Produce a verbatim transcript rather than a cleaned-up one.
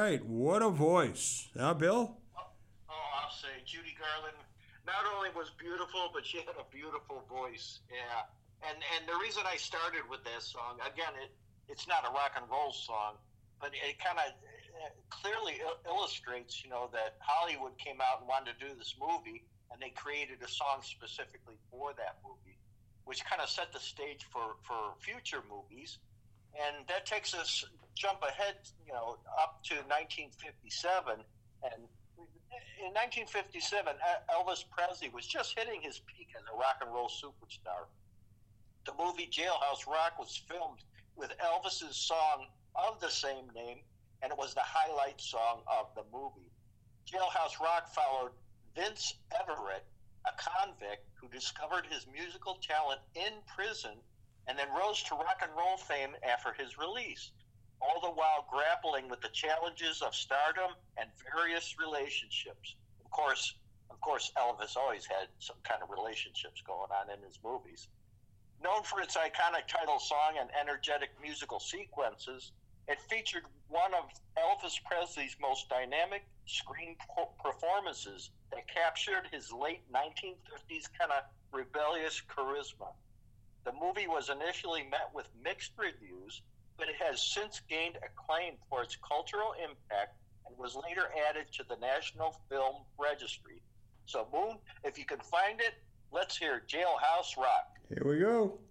right. What a voice. Huh, Bill? Oh, oh, I'll say Judy Garland not only was beautiful, but she had a beautiful voice. Yeah, and and the reason I started with that song again, it it's not a rock and roll song, but it kind of clearly il- illustrates, you know, that Hollywood came out and wanted to do this movie, and they created a song specifically for that movie, which kind of set the stage for for future movies. And that takes us jump ahead, you know, up to nineteen fifty-seven, and in nineteen fifty-seven, Elvis Presley was just hitting his peak as a rock and roll superstar. The movie Jailhouse Rock was filmed with Elvis's song of the same name, and it was the highlight song of the movie. Jailhouse Rock followed Vince Everett, a convict who discovered his musical talent in prison and then rose to rock and roll fame after his release, all the while grappling with the challenges of stardom and various relationships. Of course, of course, Elvis always had some kind of relationships going on in his movies. Known for its iconic title song and energetic musical sequences, it featured one of Elvis Presley's most dynamic screen performances that captured his late nineteen fifties kind of rebellious charisma. The movie was initially met with mixed reviews, but it has since gained acclaim for its cultural impact and was later added to the National Film Registry. So, Moon, if you can find it, let's hear Jailhouse Rock. Here we go.